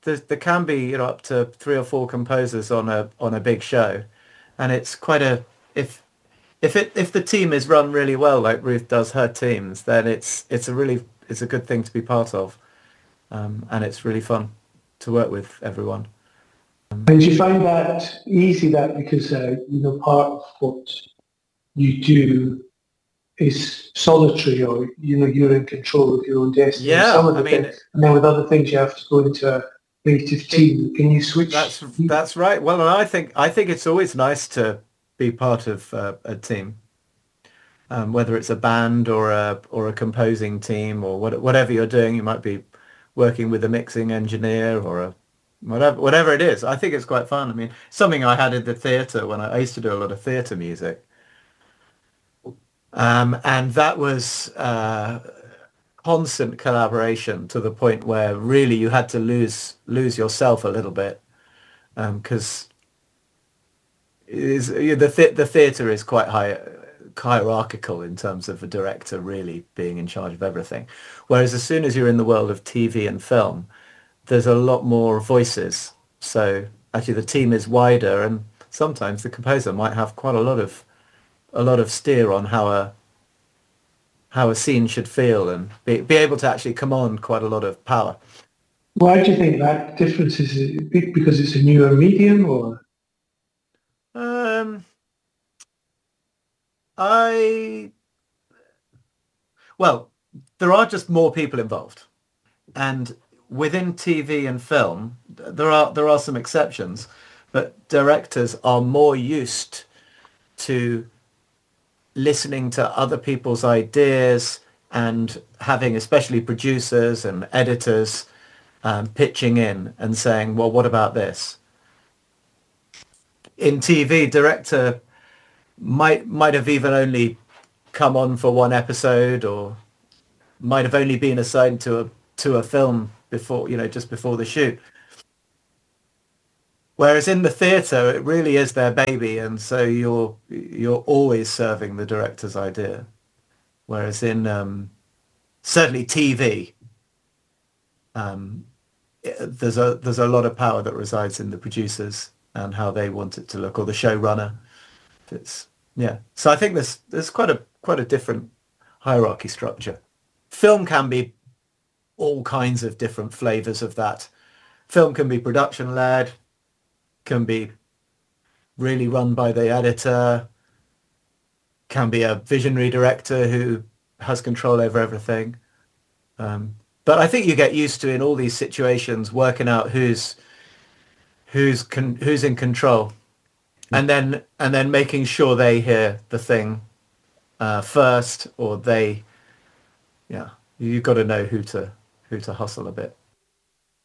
there can be, up to three or four composers on a big show, and it's quite a if the team is run really well, like Ruth does her teams, then it's a good thing to be part of, and it's really fun to work with everyone. And do you find that easy, that because, part of what you do is solitary, or, you're in control of your own destiny, some Yeah, of I the things, mean, and then with other things you have to go into a creative it, team. Can you that's switch? that's right. Well, and I think it's always nice to be part of a team, whether it's a band or a composing team or whatever you're doing. You might be working with a mixing engineer or a whatever it is. I think it's quite fun. I mean, something I had in the theatre when I used to do a lot of theatre music, and that was constant collaboration to the point where really you had to lose yourself a little bit, because the theatre is quite hierarchical in terms of a director really being in charge of everything. Whereas as soon as you're in the world of TV and film, there's a lot more voices. So actually the team is wider, and sometimes the composer might have quite a lot of steer on how a scene should feel, and be able to actually command quite a lot of power. Why do you think that difference is? Because it's a newer medium, or? Um, I well, there are just more people involved, and within TV and film, there are some exceptions, but directors are more used to listening to other people's ideas and having, especially producers and editors, pitching in and saying, well, what about this? In TV, director might have even only come on for one episode, or might have only been assigned to a film before, just before the shoot. Whereas in the theatre, it really is their baby, and so you're always serving the director's idea. Whereas in certainly TV, there's a lot of power that resides in the producers and how they want it to look, or the showrunner. It's yeah. So I think there's quite a different hierarchy structure. Film can be all kinds of different flavors of that. Film can be production led, can be really run by the editor, can be a visionary director who has control over everything. But I think you get used to, in all these situations, working out who's in control, and then making sure they hear the thing first, or they, yeah, you've got to know who to hustle a bit.